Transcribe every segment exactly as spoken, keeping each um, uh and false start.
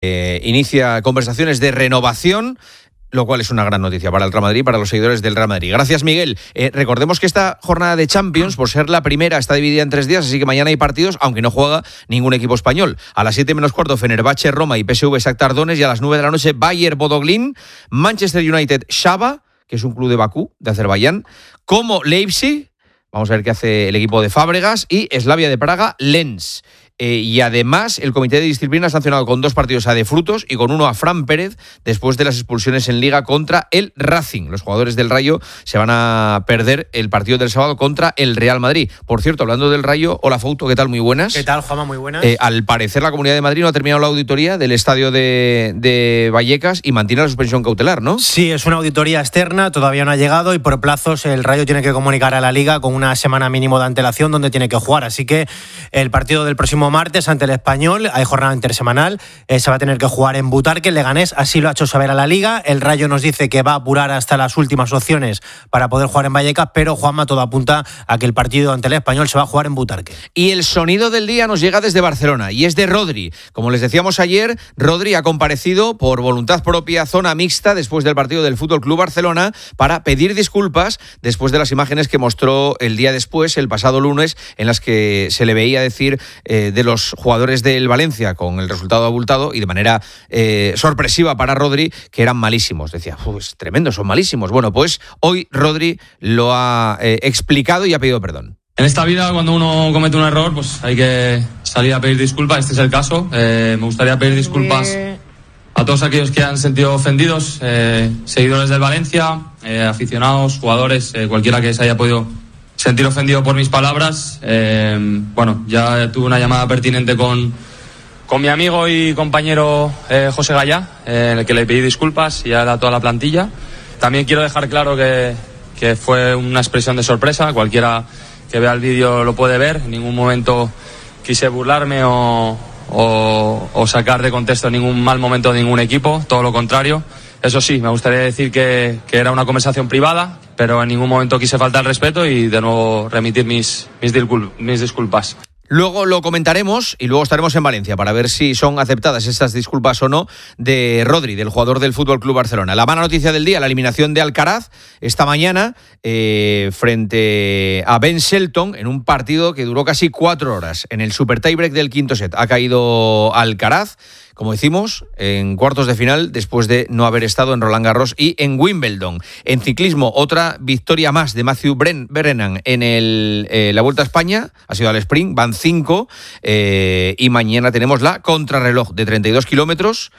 Eh, inicia conversaciones de renovación, lo cual es una gran noticia para el Real Madrid, para los seguidores del Real Madrid. Gracias, Miguel. Eh, recordemos que esta jornada de Champions, por ser la primera, está dividida en tres días, así que mañana hay partidos, aunque no juega ningún equipo español. A las siete menos cuarto, Fenerbahce, Roma y P S V Shakhtar Donetsk, y a las nueve de la noche, Bayer Bodoglin, Manchester United, Shaba, que es un club de Bakú, de Azerbaiyán, como Leipzig, vamos a ver qué hace el equipo de Fábregas, y Slavia de Praga, Lens. Eh, y además, el Comité de Disciplina ha sancionado con dos partidos a De Frutos y con uno a Fran Pérez después de las expulsiones en Liga contra el Racing. Los jugadores del Rayo se van a perder el partido del sábado contra el Real Madrid. Por cierto, hablando del Rayo, hola Fauto, ¿qué tal? Muy buenas. ¿Qué tal, Juanma? Muy buenas. Eh, al parecer, la Comunidad de Madrid no ha terminado la auditoría del estadio de, de Vallecas y mantiene la suspensión cautelar, ¿no? Sí, es una auditoría externa, todavía no ha llegado y por plazos el Rayo tiene que comunicar a la Liga con una semana mínimo de antelación donde tiene que jugar. Así que el partido del próximo martes ante el Español, hay jornada intersemanal, eh, se va a tener que jugar en Butarque, el Leganés así lo ha hecho saber a la Liga. El Rayo nos dice que va a apurar hasta las últimas opciones para poder jugar en Vallecas, pero Juanma, todo apunta a que el partido ante el Español se va a jugar en Butarque. Y el sonido del día nos llega desde Barcelona y es de Rodri. Como les decíamos ayer, Rodri ha comparecido por voluntad propia zona mixta después del partido del F C Barcelona para pedir disculpas después de las imágenes que mostró el día después, el pasado lunes, en las que se le veía decir eh, de los jugadores del Valencia con el resultado abultado y de manera eh, sorpresiva para Rodri, que eran malísimos. Decía, es tremendo, son malísimos. Bueno, pues hoy Rodri lo ha eh, explicado y ha pedido perdón. En esta vida, cuando uno comete un error, pues hay que salir a pedir disculpas. Este es el caso. Eh, me gustaría pedir disculpas a todos aquellos que han sentido ofendidos, eh, seguidores del Valencia, eh, aficionados, jugadores, eh, cualquiera que se haya podido sentir ofendido por mis palabras. Eh, bueno, ya tuve una llamada pertinente con, con mi amigo y compañero eh, José Gallá, eh, en el que le pedí disculpas y a toda la plantilla. También quiero dejar claro que, que fue una expresión de sorpresa. Cualquiera que vea el vídeo lo puede ver. En ningún momento quise burlarme o, o, o sacar de contexto ningún mal momento de ningún equipo, todo lo contrario. Eso sí, me gustaría decir que, que era una conversación privada, pero en ningún momento quise faltar al respeto y de nuevo remitir mis, mis, disculp- mis disculpas. Luego lo comentaremos y luego estaremos en Valencia para ver si son aceptadas estas disculpas o no de Rodri, del jugador del F C Barcelona. La mala noticia del día, la eliminación de Alcaraz esta mañana eh, frente a Ben Shelton en un partido que duró casi cuatro horas. En el super tiebreak del quinto set ha caído Alcaraz, como decimos, en cuartos de final después de no haber estado en Roland Garros y en Wimbledon. En ciclismo, otra victoria más de Matthew Brennan en el, eh, la Vuelta a España, ha sido al sprint, van cinco, eh, y mañana tenemos la contrarreloj de treinta y dos kilómetros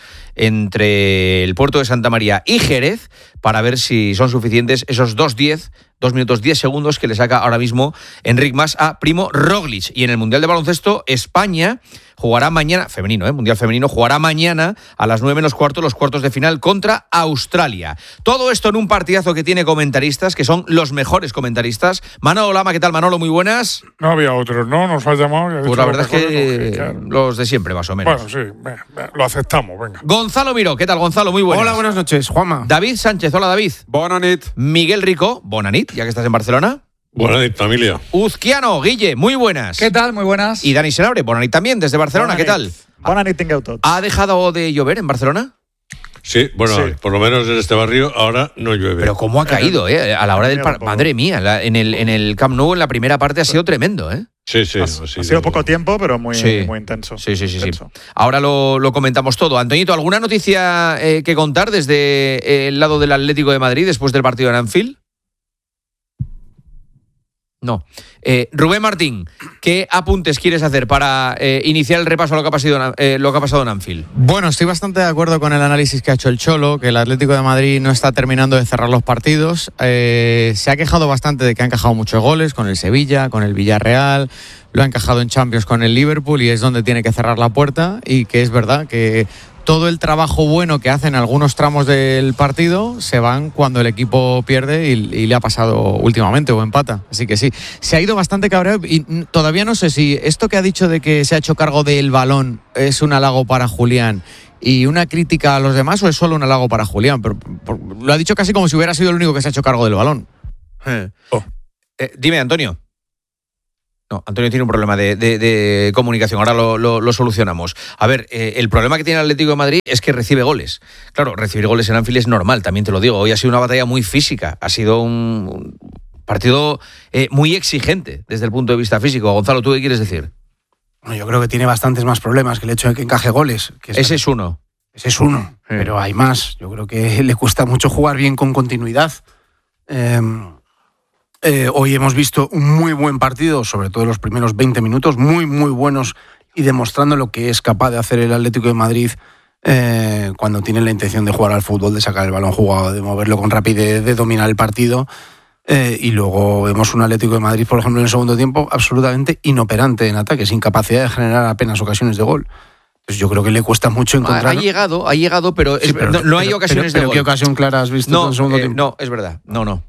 entre el puerto de Santa María y Jerez para ver si son suficientes esos dos diez, dos minutos diez segundos que le saca ahora mismo Enric Mas a Primo Roglic. Y en el Mundial de Baloncesto, España jugará mañana, femenino, ¿eh? Mundial femenino, jugará mañana a las nueve menos cuarto los cuartos de final contra Australia. Todo esto en un partidazo que tiene comentaristas, que son los mejores comentaristas. Manolo Lama, ¿qué tal, Manolo? Muy buenas. No había otros, ¿no? Nos has llamado. Pues la verdad es que no, claro, los de siempre, más o menos. Bueno, sí, venga, venga, lo aceptamos, venga. Gonzalo Miró, ¿qué tal, Gonzalo? Muy buenas. Hola, buenas noches, Juanma. David Sánchez, hola, David. Bona nit. Miguel Rico, bona nit, ya que estás en Barcelona. Buenas nit, familia. Uzquiano, Guille, muy buenas. ¿Qué tal? Muy buenas. Y Dani Senabre, bona nit también, desde Barcelona, ¿qué tal? Bona nit, tingueu tots. ¿Ha dejado de llover en Barcelona? Sí, bueno, Sí. por lo menos en este barrio ahora no llueve. Pero cómo ha caído, ¿eh? A la hora del... Par- Madre mía, la- en, el, en el Camp Nou, en la primera parte, ha sido tremendo, ¿eh? Sí, sí. Ha, sí, ha sí, sido sí. poco tiempo, pero muy, Sí. muy intenso. Sí, sí, sí, sí. intenso. Ahora lo, lo comentamos todo. Antoñito, ¿alguna noticia eh, que contar desde eh, el lado del Atlético de Madrid después del partido en Anfield? No. Eh, Rubén Martín, ¿qué apuntes quieres hacer para eh, iniciar el repaso a lo que ha pasado, eh, lo que ha pasado en Anfield? Bueno, estoy bastante de acuerdo con el análisis que ha hecho el Cholo, que el Atlético de Madrid no está terminando de cerrar los partidos. Eh, se ha quejado bastante de que ha encajado muchos goles con el Sevilla, con el Villarreal, lo ha encajado en Champions con el Liverpool y es donde tiene que cerrar la puerta, y que es verdad que todo el trabajo bueno que hacen algunos tramos del partido se van cuando el equipo pierde y, y le ha pasado últimamente o empata. Así que sí, se ha ido bastante cabreado y todavía no sé si esto que ha dicho de que se ha hecho cargo del balón es un halago para Julián y una crítica a los demás o es solo un halago para Julián. Pero, por, lo ha dicho casi como si hubiera sido el único que se ha hecho cargo del balón. Eh. Oh. Eh, dime, Antonio. No, Antonio tiene un problema de, de, de comunicación, ahora lo, lo, lo solucionamos. A ver, eh, el problema que tiene el Atlético de Madrid es que recibe goles. Claro, recibir goles en Anfield es normal, también te lo digo. Hoy ha sido una batalla muy física, ha sido un, un partido eh, muy exigente desde el punto de vista físico. Gonzalo, ¿tú qué quieres decir? Bueno, yo creo que tiene bastantes más problemas que el hecho de que encaje goles. Que Ese es uno. Ese es uno, sí. Pero hay más. Yo creo que le cuesta mucho jugar bien con continuidad. Eh, eh, hoy hemos visto un muy buen partido, sobre todo los primeros veinte minutos, muy, muy buenos y demostrando lo que es capaz de hacer el Atlético de Madrid eh, cuando tiene la intención de jugar al fútbol, de sacar el balón jugado, de moverlo con rapidez, de dominar el partido. Eh, y luego vemos un Atlético de Madrid, por ejemplo, en el segundo tiempo, absolutamente inoperante en ataque, sin capacidad de generar apenas ocasiones de gol. Pues yo creo que le cuesta mucho encontrar. Ha llegado, ha llegado, pero, es, sí, pero no, no hay pero, ocasiones pero, pero de gol. ¿Qué ocasión clara has visto no, en el segundo eh, tiempo? No, es verdad, no, no.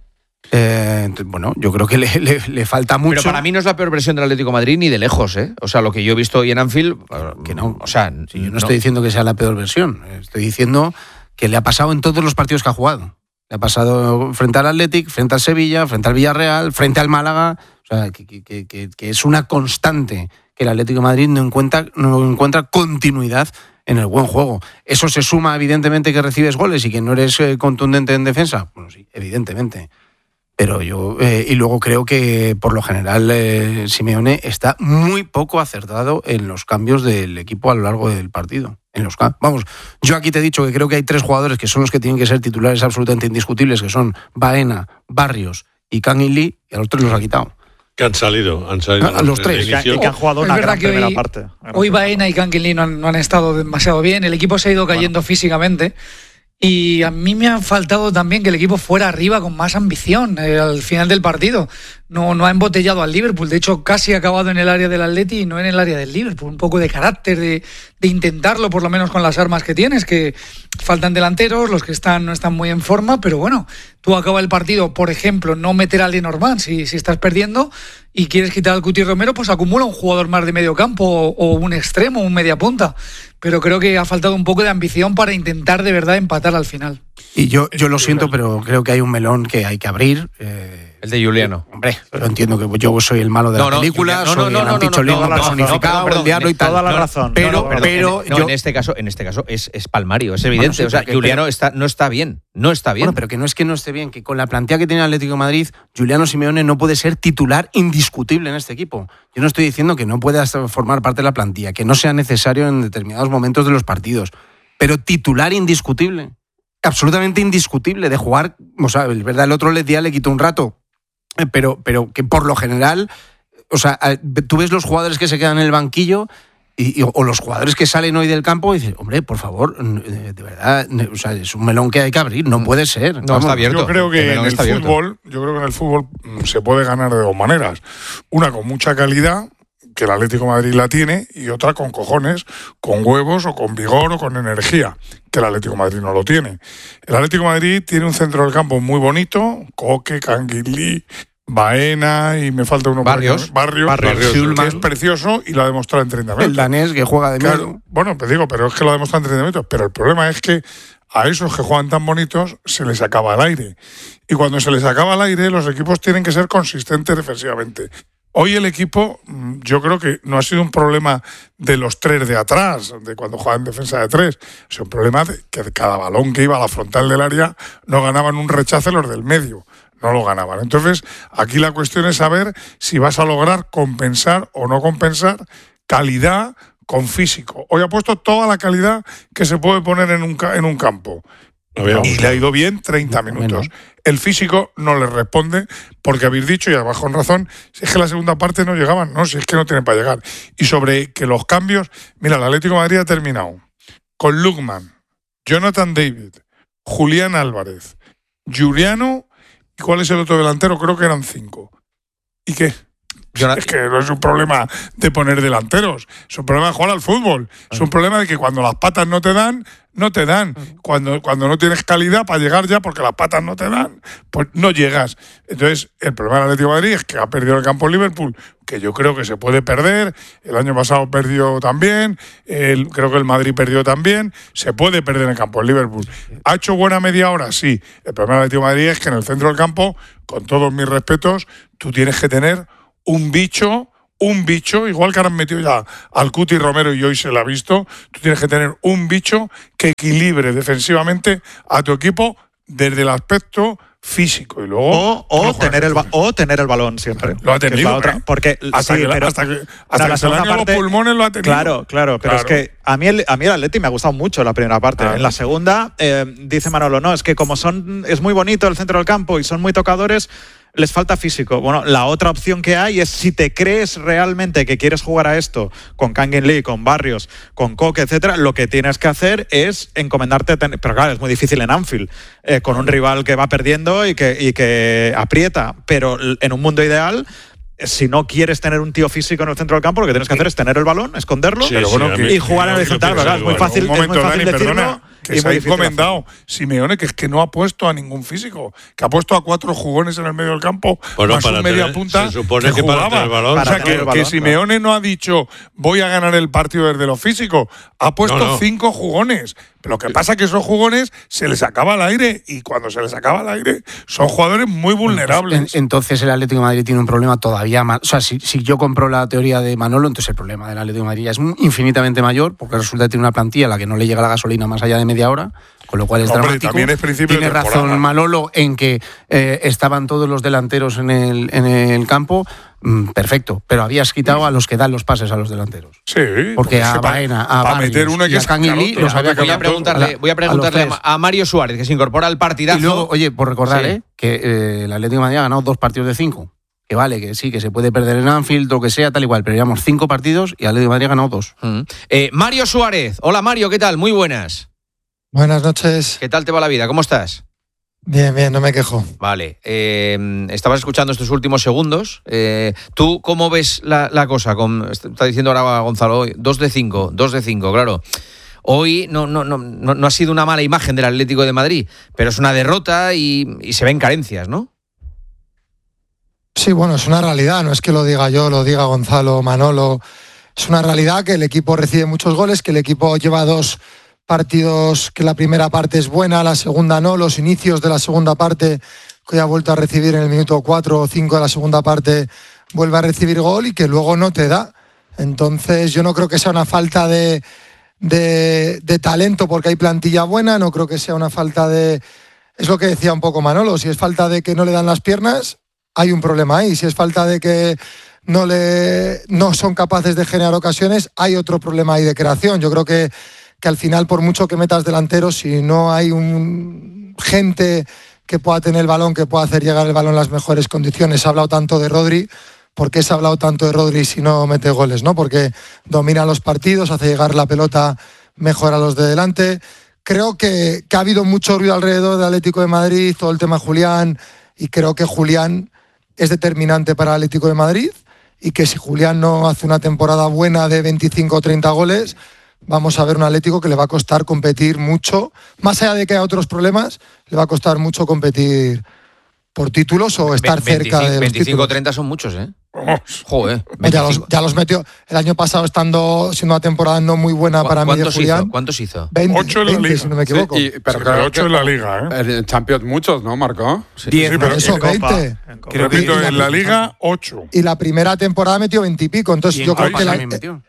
Eh, bueno, yo creo que le, le, le falta mucho. Pero para mí no es la peor versión del Atlético de Madrid ni de lejos, ¿eh? O sea, lo que yo he visto hoy en Anfield, que no. O sea, sí, yo no, no estoy diciendo que sea la peor versión. Estoy diciendo que le ha pasado en todos los partidos que ha jugado. Le ha pasado frente al Athletic, frente al Sevilla, frente al Villarreal, frente al Málaga. O sea, que, que, que, que es una constante que el Atlético de Madrid no encuentra, no encuentra continuidad en el buen juego. Eso se suma, evidentemente, que recibes goles y que no eres eh, contundente en defensa. Bueno, sí, evidentemente. Pero yo, eh, y luego creo que por lo general eh, Simeone está muy poco acertado en los cambios del equipo a lo largo del partido. En los Vamos, yo aquí te he dicho que creo que hay tres jugadores que son los que tienen que ser titulares absolutamente indiscutibles, que son Baena, Barrios y Kangin Lee, y a los tres los ha quitado. Que han salido, han salido. A los tres. Y que, que han jugado una gran primera hoy, parte. Hoy Baena y Kangin Lee no han, no han estado demasiado bien, el equipo se ha ido cayendo bueno. físicamente. Y a mí me ha faltado también que el equipo fuera arriba con más ambición eh, al final del partido. No, no ha embotellado al Liverpool. De hecho, casi ha acabado en el área del Atleti y no en el área del Liverpool. Un poco de carácter, de, de intentarlo, por lo menos con las armas que tienes, que faltan delanteros, los que están no están muy en forma, pero bueno, tú acabas el partido, por ejemplo, no meter a Lenormand si, si estás perdiendo y quieres quitar al Cuti Romero, pues acumula un jugador más de medio campo o, o un extremo, un media punta. Pero creo que ha faltado un poco de ambición para intentar de verdad empatar al final. Y yo, yo lo siento, pero creo que hay un melón que hay que abrir. Eh, el de Juliano. Hombre, pero entiendo que yo soy el malo de no, la película, no, no, soy no, no, el anticholismo no, no, no, personificado, no, no, el diablo y tal. Toda la razón. Pero, no, no, perdón, pero en, no, yo, en este caso, en este caso es, es palmario, es evidente. Bueno, sí, o sea, que, Juliano pero, está, no está bien, no está bien. Bueno, pero que no es que no esté bien, que con la plantilla que tiene el Atlético de Madrid, Juliano Simeone no puede ser titular indiscutible en este equipo. Yo no estoy diciendo que no pueda formar parte de la plantilla, que no sea necesario en determinados momentos de los partidos, pero titular indiscutible. Absolutamente indiscutible de jugar, o sea, es verdad, el otro día le quitó un rato, pero, pero que por lo general, o sea, tú ves los jugadores que se quedan en el banquillo y, y, o los jugadores que salen hoy del campo y dices, hombre, por favor, de verdad, o sea, es un melón que hay que abrir, no puede ser. No, Vamos, está abierto. Yo creo que el en el fútbol, abierto. yo creo que en el fútbol se puede ganar de dos maneras. Una con mucha calidad, que el Atlético de Madrid la tiene, y otra con cojones, con huevos o con vigor o con energía, que el Atlético de Madrid no lo tiene. El Atlético de Madrid tiene un centro del campo muy bonito, Coque, Kangin Lee, Baena y me falta uno. Barrios. Barrios, Barrios que es precioso y lo ha demostrado en treinta minutos. El danés que juega de claro, medio. Bueno, pues digo, pero es que lo ha demostrado en treinta minutos. Pero el problema es que a esos que juegan tan bonitos se les acaba el aire. Y cuando se les acaba el aire, los equipos tienen que ser consistentes defensivamente. Hoy el equipo, yo creo que no ha sido un problema de los tres de atrás, de cuando juegan en defensa de tres. Es un problema de que cada balón que iba a la frontal del área no ganaban un rechace los del medio. No lo ganaban. Entonces, aquí la cuestión es saber si vas a lograr compensar o no compensar calidad con físico. Hoy ha puesto toda la calidad que se puede poner en un, en un campo. Y le ha ido bien treinta minutos. El físico no le responde porque habéis dicho, y además con razón, si es que la segunda parte no llegaban, no, si es que no tienen para llegar. Y sobre que los cambios, mira, el Atlético de Madrid ha terminado con Lukman, Jonathan David, Julián Álvarez, Juliano, ¿y cuál es el otro delantero? Creo que eran cinco. ¿Y qué? Jonathan. Es que no es un problema de poner delanteros, es un problema de jugar al fútbol, es un problema de que cuando las patas no te dan, no te dan. Cuando, cuando no tienes calidad para llegar ya porque las patas no te dan, pues no llegas. Entonces, el problema del Atlético de Madrid es que ha perdido el campo Liverpool, que yo creo que se puede perder. El año pasado perdió también, el, creo que el Madrid perdió también. Se puede perder en el campo el Liverpool. ¿Ha hecho buena media hora? Sí. El problema del Atlético de Madrid es que en el centro del campo, con todos mis respetos, tú tienes que tener un bicho, un bicho, igual que ahora han metido ya al Cuti Romero y hoy se la ha visto, tú tienes que tener un bicho que equilibre defensivamente a tu equipo desde el aspecto físico y luego o, o tener el o tener el balón siempre. Lo ha tenido, otra, ¿eh? porque hasta sí, que, pero, hasta que, hasta no, que se le han ido los pulmones lo ha tenido. Claro, claro, pero claro. Es que a mí el, a mí el Atleti me ha gustado mucho la primera parte. Ah. En la segunda eh, dice Manolo, no, es que como son es muy bonito el centro del campo y son muy tocadores, les falta físico. Bueno, la otra opción que hay es si te crees realmente que quieres jugar a esto con Kangin Lee, con Barrios, con Koke, etcétera, lo que tienes que hacer es encomendarte. Ten... Pero claro, es muy difícil en Anfield, eh, con un rival que va perdiendo y que, y que aprieta. Pero en un mundo ideal, si no quieres tener un tío físico en el centro del campo, lo que tienes que hacer es tener el balón, esconderlo sí, sí, bueno, y jugar en horizontal. ¿Verdad? Es muy fácil, momento, es muy fácil Dani, decirlo. Perdona, que se ha encomendado Simeone, que es que no ha puesto a ningún físico, que ha puesto a cuatro jugones en el medio del campo, bueno, más un media tener, punta se supone que, que jugaba. Para el balón, o sea, que, balón, que Simeone claro. no ha dicho voy a ganar el partido desde lo físico, ha puesto no, no. cinco jugones. Pero lo que pasa es que esos jugones se les acaba el aire y cuando se les acaba el aire son jugadores muy vulnerables. Entonces el Atlético de Madrid tiene un problema todavía más. O sea, si, si yo compro la teoría de Manolo, entonces el problema del Atlético de Madrid es infinitamente mayor porque resulta que tiene una plantilla a la que no le llega la gasolina más allá de media hora, con lo cual es Hombre, dramático. También es principio tiene de razón Manolo en que eh, estaban todos los delanteros en el, en el campo. Perfecto, pero habías quitado a los que dan los pases a los delanteros. Sí. Porque a Baena, a Barrios y a Kangin los había voy a preguntarle, voy a, preguntarle a, a Mario Suárez, que se incorpora al partidazo. Y luego, oye, por recordar, sí. eh, que eh, el Atlético de Madrid ha ganado dos partidos de cinco. Que vale, que sí, que se puede perder en Anfield o que sea, tal igual, pero llevamos cinco partidos y el Atlético de Madrid ha ganado dos. Mm. Eh, Mario Suárez. Hola Mario, ¿qué tal? Muy buenas. Buenas noches. ¿Qué tal te va la vida? ¿Cómo estás? Bien, bien, no me quejo. Vale, eh, estabas escuchando estos últimos segundos. Eh, ¿Tú cómo ves la, la cosa? Con, está diciendo ahora Gonzalo, dos de cinco, dos de cinco, claro. Hoy no, no, no, no ha sido una mala imagen del Atlético de Madrid, pero es una derrota y, y se ven carencias, ¿no? Sí, bueno, es una realidad, no es que lo diga yo, lo diga Gonzalo, Manolo. Es una realidad que el equipo recibe muchos goles, que el equipo lleva dos partidos que la primera parte es buena, la segunda no, los inicios de la segunda parte que ha vuelto a recibir en el minuto cuatro o cinco de la segunda parte vuelve a recibir gol y que luego no te da. Entonces yo no creo que sea una falta de, de, de talento porque hay plantilla buena, no creo que sea una falta de... Es lo que decía un poco Manolo, si es falta de que no le dan las piernas, hay un problema ahí, si es falta de que no, le, no son capaces de generar ocasiones, hay otro problema ahí de creación. Yo creo que que al final, por mucho que metas delanteros, si no hay un gente que pueda tener el balón, que pueda hacer llegar el balón en las mejores condiciones. Se ha hablado tanto de Rodri, ¿por qué se ha hablado tanto de Rodri si no mete goles? ¿No? Porque domina los partidos, hace llegar la pelota mejor a los de delante. Creo que, que ha habido mucho ruido alrededor del Atlético de Madrid, todo el tema Julián, y creo que Julián es determinante para el Atlético de Madrid y que si Julián no hace una temporada buena de veinticinco o treinta goles, vamos a ver un Atlético que le va a costar competir mucho, más allá de que haya otros problemas, le va a costar mucho competir por títulos o estar cerca de los veinticinco o treinta son muchos, ¿eh? Joder. Ya los, ya los metió el año pasado estando siendo una temporada no muy buena para mí de Julián. Hizo? ¿Cuántos hizo? veinte, ocho en la veinte, liga. Si no me equivoco. Sí, y, pero sí, claro ocho en la liga, ¿eh? En Champions muchos, ¿no, Marco? Sí, diez, sí, pero eso, veinte. Creo que en la, la liga, ocho. Y la primera temporada metió veinte y pico. Entonces yo creo que la,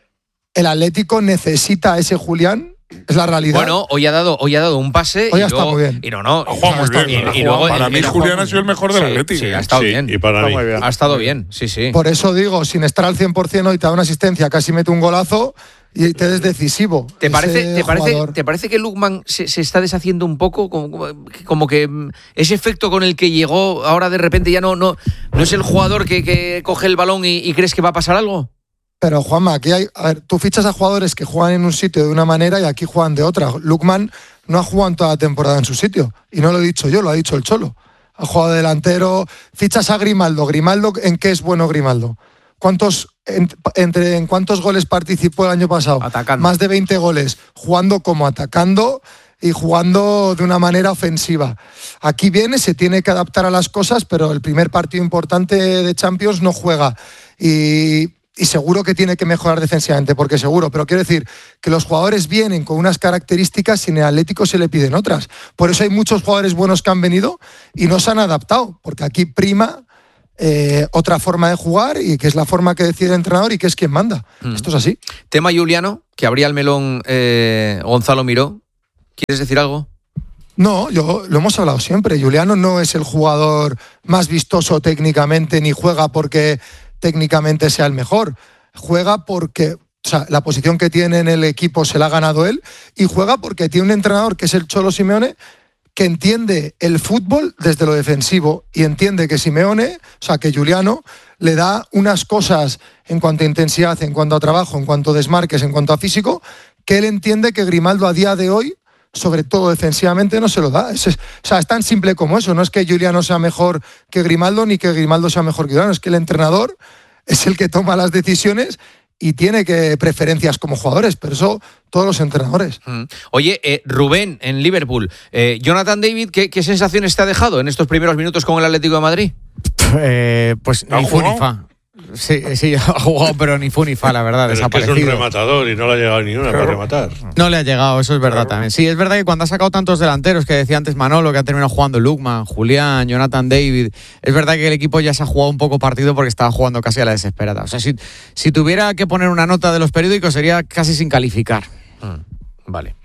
el Atlético necesita a ese Julián. Es la realidad. Bueno, hoy ha dado, hoy ha dado un pase hoy y, está luego, muy bien. y no, no, ha jugado muy bien. Y, y luego, para y, mí y Julián ha sido el mejor del sí, Atlético. Sí, ha estado sí, bien. Y para está mí. Muy bien. Ha estado bien, sí, sí. Por eso digo, sin estar al cien por ciento hoy te da una asistencia, casi mete un golazo y te es decisivo. ¿Te parece, ¿te parece, ¿Te parece que Lookman se, se está deshaciendo un poco? Como, como que ese efecto con el que llegó ahora de repente ya no, no, no es el jugador que, que coge el balón y, y crees que va a pasar algo. Pero Juanma, aquí hay, a ver, tú fichas a jugadores que juegan en un sitio de una manera y aquí juegan de otra. Lookman no ha jugado en toda la temporada en su sitio. Y no lo he dicho yo, lo ha dicho el Cholo. Ha jugado de delantero. Fichas a Grimaldo. Grimaldo, ¿en qué es bueno Grimaldo? ¿Cuántos, en, entre, ¿En cuántos goles participó el año pasado? Atacando. Más de veinte goles. Jugando como atacando y jugando de una manera ofensiva. Aquí viene, se tiene que adaptar a las cosas, pero el primer partido importante de Champions no juega. Y... Y seguro que tiene que mejorar defensivamente, porque seguro, pero quiero decir que los jugadores vienen con unas características y en el Atlético se le piden otras. Por eso hay muchos jugadores buenos que han venido y no se han adaptado, porque aquí prima eh, otra forma de jugar y que es la forma que decide el entrenador y que es quien manda. Mm. Esto es así. Tema Juliano, que abría el melón eh, Gonzalo Miró. ¿Quieres decir algo? No, yo lo hemos hablado siempre. Juliano no es el jugador más vistoso técnicamente, ni juega porque técnicamente sea el mejor. Juega porque, o sea, la posición que tiene en el equipo se la ha ganado él, y juega porque tiene un entrenador que es el Cholo Simeone, que entiende el fútbol desde lo defensivo y entiende que Simeone, o sea, que Juliano le da unas cosas en cuanto a intensidad, en cuanto a trabajo, en cuanto a desmarques, en cuanto a físico, que él entiende que Grimaldo a día de hoy, sobre todo defensivamente, no se lo da. Es, es, o sea, es tan simple como eso. No es que Juliano sea mejor que Grimaldo ni que Grimaldo sea mejor que Juliano. Es que el entrenador es el que toma las decisiones y tiene que preferencias como jugadores, pero eso todos los entrenadores. Mm. Oye, eh, Rubén, en Liverpool, eh, Jonathan David, ¿qué, ¿qué sensaciones te ha dejado en estos primeros minutos con el Atlético de Madrid? Eh, pues ni fu ni fa. Sí, sí, ha jugado, pero ni fu ni fa, la verdad, pero desaparecido. Es, que es un rematador y no le ha llegado ni una para rematar. No le ha llegado, eso es verdad claro. también. Sí, es verdad que cuando ha sacado tantos delanteros, que decía antes Manolo, que ha terminado jugando Lukman, Julián, Jonathan David, es verdad que el equipo ya se ha jugado un poco partido porque estaba jugando casi a la desesperada. O sea, si, si tuviera que poner una nota de los periódicos sería casi sin calificar. Mm, vale.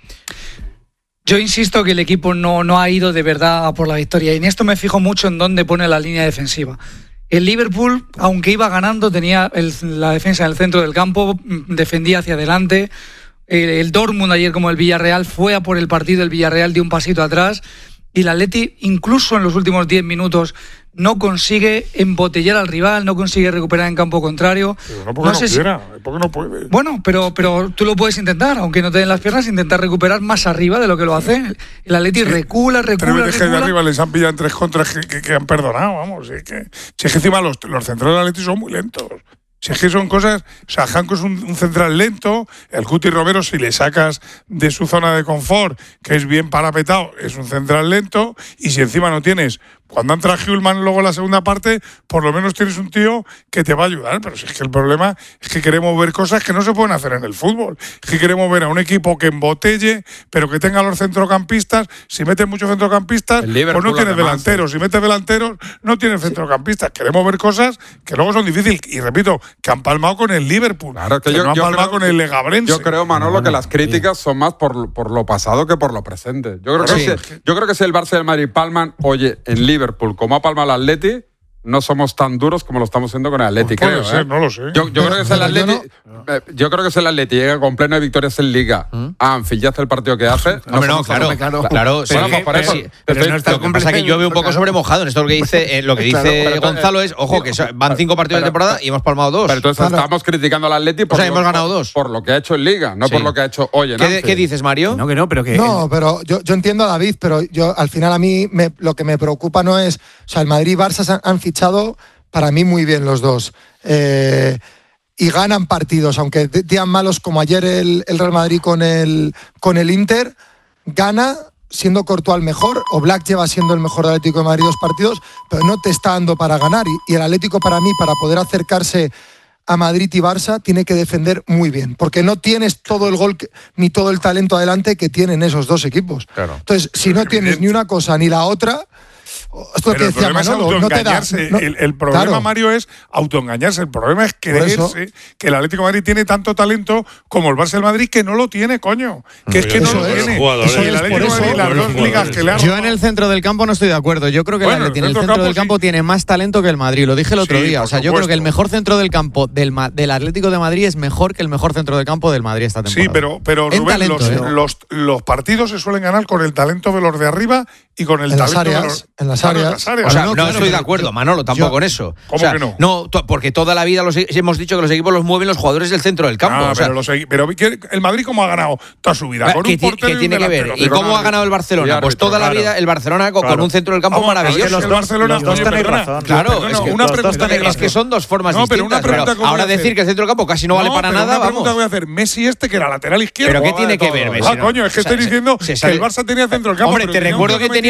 Yo insisto que el equipo no, no ha ido de verdad a por la victoria, y en esto me fijo mucho en dónde pone la línea defensiva. El Liverpool, aunque iba ganando, tenía el, la defensa en el centro del campo, defendía hacia adelante. El, el Dortmund ayer, como el Villarreal, fue a por el partido, el Villarreal dio un pasito atrás, y el Atleti, incluso en los últimos diez minutos, no consigue embotellar al rival, no consigue recuperar en campo contrario. Pero no porque no, no sé quiera, si... porque no puede. Bueno, pero, pero tú lo puedes intentar, aunque no te den las piernas, intentar recuperar más arriba de lo que lo hace. El Atleti sí. recula, recula, Tres veces recula. de arriba les han pillado en tres contras que, que, que han perdonado, vamos. Si es que, si es que encima los, los centrales del Atleti son muy lentos. Si es que son cosas, o sea, Janko es un, un central lento, el Cuti Romero, si le sacas de su zona de confort, que es bien parapetado, es un central lento, y si encima no tienes, cuando entra Hjulman luego en la segunda parte, por lo menos tienes un tío que te va a ayudar, pero si es que el problema es que queremos ver cosas que no se pueden hacer en el fútbol, es que queremos ver a un equipo que embotelle, pero que tenga los centrocampistas. Si metes muchos centrocampistas, pues no tienes delanteros, si metes delanteros, no tienes centrocampistas. Queremos ver cosas que luego son difíciles, y repito, que han palmado con el Liverpool, claro, que, que yo, no han yo palmado creo, con el Legabrense. Yo creo, Manolo, bueno, que las críticas sí. son más por, por lo pasado que por lo presente. Yo creo, sí. que si, yo creo que si el Barça y el Madrid palman, oye, en Liverpool, como ha palmado el Atleti, no somos tan duros como lo estamos haciendo con el Atleti, pues creo. Ser, ¿eh? No lo sé. Yo, yo creo que es el Atleti. Yo, no... yo creo que es el Atleti llega con pleno de victorias en Liga ¿Mm? a Anfield y hace el partido que hace. No, no, no claro, claro, claro. Pero, sí, por eso, sí, pero no está lo que pasa es que yo veo un poco sobremojado en esto. Lo que dice, eh, lo que dice claro, Gonzalo es, ojo, que van cinco partidos pero, de temporada y hemos palmado dos. Pero entonces claro. estamos criticando al Atleti por, o sea, lo, hemos ganado dos. por lo que ha hecho en Liga, no sí. por lo que ha hecho hoy en ¿Qué, Anfield. ¿Qué dices, Mario? No, que no, pero que no, pero yo, yo entiendo a David, pero yo al final a mí me, lo que me preocupa no es, o sea, el Madrid y Barça han, han fichado para mí muy bien los dos. Eh, y ganan partidos, aunque días malos como ayer el, el Real Madrid con el, con el Inter, gana siendo Courtois el mejor, o Black lleva siendo el mejor del Atlético de Madrid dos partidos, pero no te está dando para ganar. Y, y el Atlético, para mí, para poder acercarse a Madrid y Barça, tiene que defender muy bien, porque no tienes todo el gol que, ni todo el talento adelante que tienen esos dos equipos. Claro. Entonces, si no tienes ni una cosa ni la otra... Esto pero que decía el problema Manolo, es autoengañarse. No te da, no, el, el problema, claro. Mario, es autoengañarse. El problema es creerse que el Atlético de Madrid tiene tanto talento como el Barça del Madrid, que no lo tiene, coño. Que es que eso no lo es, tiene. Eso y el Atlético de Madrid, las dos ligas que le han... Yo en el centro del campo no estoy de acuerdo. Yo creo que bueno, el Atleti en el centro, centro del campo sí. tiene más talento que el Madrid. Lo dije el otro sí, día. O sea, yo creo que el mejor centro del campo del, del Atlético de Madrid es mejor que el mejor centro del campo del Madrid esta temporada. Sí, pero, pero Rubén, talento, los, ¿eh? los, los partidos se suelen ganar con el talento de los de arriba y con el en talento las áreas, de los... En las áreas. En las áreas. O sea, no, no claro, estoy de acuerdo, Manolo, tampoco yo, con eso. ¿Cómo o sea, que no? No, porque toda la vida los, hemos dicho que los equipos los mueven los jugadores del centro del campo. Ah, o sea, pero, los, pero el Madrid, ¿cómo ha ganado toda su vida? Con ¿Qué, un portero ¿qué tiene que ver? ¿Y cómo ha ganado el Barcelona? Pues toda la vida el Barcelona con, claro. con un centro del campo Vamos, maravilloso. Los, el Barcelona, los dos tenéis razón. Claro, es que, una pregunta es que son dos formas no, pero distintas. Una pregunta pero ahora decir que el centro del campo casi no, no vale para nada, una pregunta vamos. voy a hacer. Messi este, que era lateral izquierdo. ¿Pero qué tiene que ver, Messi? Ah, coño, es que estoy diciendo que el Barça tenía centro del campo. Hombre, te recuerdo que tenía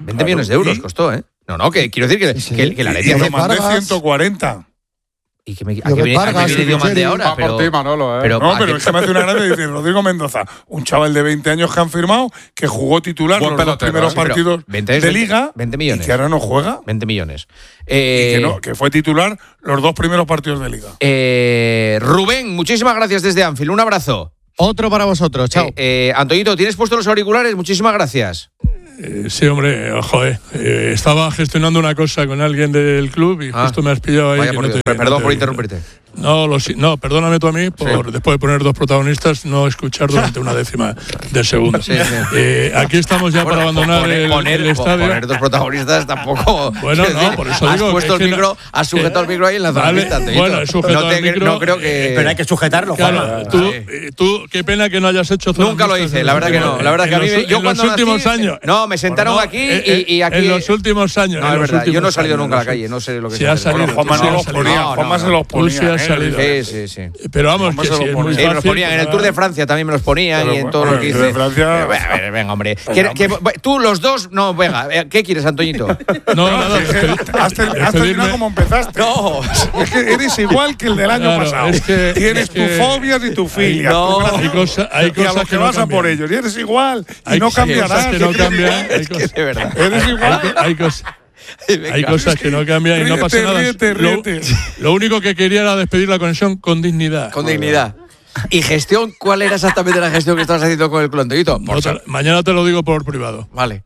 veinte claro, millones de euros y... costó, ¿eh? No, no, que quiero decir que, sí, sí. que, que la Atleti... Y lo mandé ciento cuarenta. ¿Y que me, a qué viene, a qué viene Diomande ahora? Pero, por ti, Manolo, ¿eh? pero, no, pero es que me hace una gracia decir Rodrigo Mendoza, un chaval de veinte años que han firmado, que jugó titular Buen los pelotero, dos primeros ¿eh? partidos veinte, de Liga veinte millones. y que ahora no juega. veinte millones. Eh, Y que, no, que fue titular los dos primeros partidos de Liga. eh, Rubén, muchísimas gracias desde Anfield. Un abrazo. Otro para vosotros, chao. Eh, eh, Antoñito, ¿tienes puestos los auriculares? Muchísimas gracias. Eh, sí, hombre, joder, eh, estaba gestionando una cosa con alguien del club y Ah, justo me has pillado ahí. Vaya que por no Dios. te- Perdón no te- por interrumpirte. No, lo, si- no, perdóname tú a mí por, Sí. después de poner dos protagonistas, no escuchar durante una décima de segundo. Sí, sí. Eh, aquí estamos ya Bueno, para abandonar poner, el, poner, el estadio. poner dos protagonistas tampoco. Bueno, quiero no, decir, por eso has digo puesto que el es que micro, no- has sujetado el micro ahí en la zona Vale, de pista, Antoñito. bueno, he sujetado no, te- el micro, no creo que. Eh, pero hay que sujetarlo, Claro, Juanma. tú, Sí. eh, tú, qué pena que no hayas hecho Nunca lo zonas hice, mixtas la en verdad los que no. últimos- La verdad que a en mí los- me- yo en cuando los últimos nací- años. No, me sentaron Bueno, aquí eh, y, y aquí. En los últimos años. No, en es los verdad. Yo últimos no he salido años, nunca a la en los- calle, no sé lo que Sí, es has hacer. salido. Juanma tú sí no has los salido. ponía, No, Juanma no, se los Tú ponía. sí has ¿eh? salido. Sí, sí, sí. Pero vamos, Juanma que se sí, lo es muy ponía. Sí, me los fácil. ponían. En el Tour de Francia también me los ponían Pero, y en todo lo bueno, que el hice. Tour de Francia- Pero, a ver, venga, hombre. ¿Quiere- que- tú, los dos, no, venga. eh, ¿Qué quieres, Antoñito? No, nada, Es que despedir- has, ter- has despedirme. terminado como empezaste. No. Es que eres igual que el del año Claro, pasado. es que- Tienes es que- tus fobias y tus filias. No. tus Hay, gracias. cosa- hay y a cosas los que, que no vas a por cambian. ellos. Y eres igual. Y Hay no cosas cambiarás. que no cambian. Hay Es que cosas- de verdad. Eres igual. Hay, hay cosas, Venga. hay cosas que no cambian y no Ríete, pasa nada. ríete, Lo- ríete. Lo, único que quería era despedir la conexión con dignidad. Con dignidad. ¿Y gestión? ¿Cuál era exactamente la gestión que estabas haciendo con el club, Antoñito? No Por te- sa- mañana te lo digo por privado. Vale.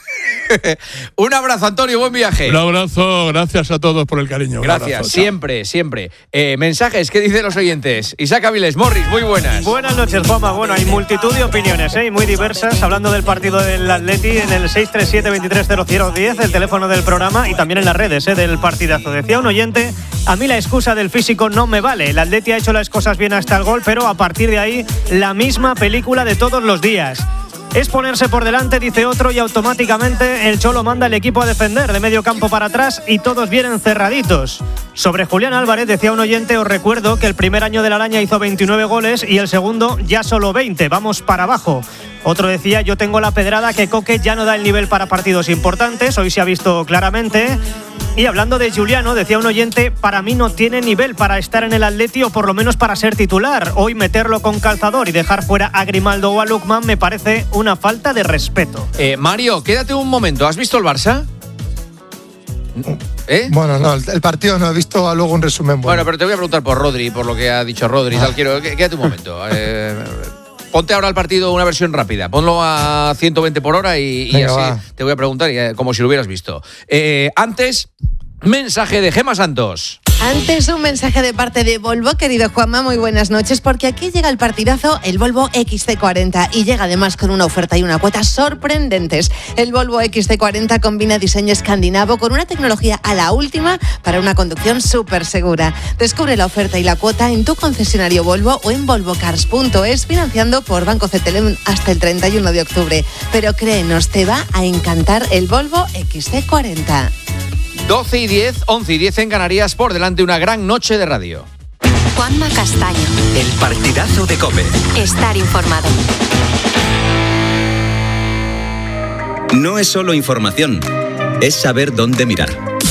Un abrazo, Antonio, buen viaje. Un abrazo, gracias a todos por el cariño. Un Gracias, abrazo, chao. siempre, siempre. Eh, mensajes, ¿qué dicen los oyentes? Isaac Avilés, Morris, muy buenas. Buenas noches, Juanma. Bueno, hay multitud de opiniones, ¿eh? Muy diversas, hablando del partido del Atleti en el seis tres siete, veintitrés cero cero diez, el teléfono del programa, y también en las redes, ¿eh? Del partidazo. Decía un oyente, a mí la excusa del físico no me vale. El Atleti ha hecho las cosas bien hasta el gol, pero a partir de ahí, la misma película de todos los días. Es ponerse por delante, dice otro, y automáticamente el Cholo manda al equipo a defender de medio campo para atrás y todos vienen cerraditos. Sobre Julián Álvarez, decía un oyente, os recuerdo que el primer año de la Araña hizo veintinueve goles y el segundo ya solo veinte, vamos para abajo. Otro decía, yo tengo la pedrada que Coque ya no da el nivel para partidos importantes, hoy se ha visto claramente. Y hablando de Giuliano, decía un oyente, para mí no tiene nivel para estar en el Atleti o por lo menos para ser titular. Hoy meterlo con calzador y dejar fuera a Grimaldo o a Lukman me parece una falta de respeto. Eh, Mario, quédate un momento. ¿Has visto el Barça? ¿Eh? Bueno, no, el, el partido no he visto, luego un resumen bueno. Bueno, pero te voy a preguntar por Rodri, por lo que ha dicho Rodri y tal. Quiero, qu- quédate un momento. Eh, ponte ahora el partido una versión rápida. Ponlo a ciento veinte por hora y, y Venga, así va. te voy a preguntar y, eh, como si lo hubieras visto. Eh, antes, mensaje de Gema Santos. Antes un mensaje de parte de Volvo, querido Juanma, muy buenas noches, porque aquí llega el partidazo, el Volvo X C cuarenta, y llega además con una oferta y una cuota sorprendentes. El Volvo X C cuarenta combina diseño escandinavo con una tecnología a la última para una conducción súper segura. Descubre la oferta y la cuota en tu concesionario Volvo o en volvo cars punto es, financiando por Banco Cetelem hasta el treinta y uno de octubre. Pero créenos, te va a encantar el Volvo X C cuarenta. doce y diez, once y diez en Canarias, por delante una gran noche de radio. Juanma Castaño. El partidazo de COPE. Estar informado. No es solo información, es saber dónde mirar.